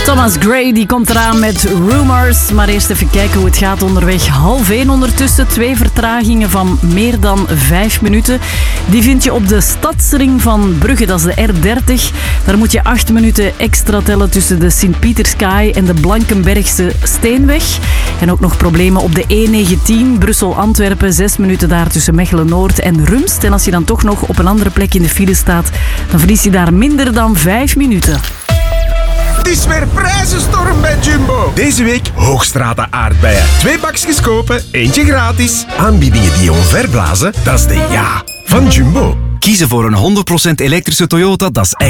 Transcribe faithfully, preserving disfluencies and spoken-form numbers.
Thomas Gray die komt eraan met Rumors. Maar eerst even kijken hoe het gaat onderweg. Half één ondertussen. Twee vertragingen van meer dan vijf minuten. Die vind je op de stadsring van Brugge. Dat is de R dertig. Daar moet je acht minuten extra tellen tussen de Sint-Pieterskaai en de Blankenbergse Steenweg. En ook nog problemen op de E negentien. Brussel-Antwerpen. Zes minuten daar tussen Mechelen-Noord en Rumst. En als je dan toch nog op een andere plek in de file staat, dan verlies je daar minder dan vijf minuten. Het is weer prijzenstorm bij Jumbo. Deze week Hoogstraten aardbeien. Twee bakjes kopen, eentje gratis. Aanbiedingen die je omverblazen, dat is de ja van Jumbo. Kiezen voor een honderd procent elektrische Toyota, dat is echt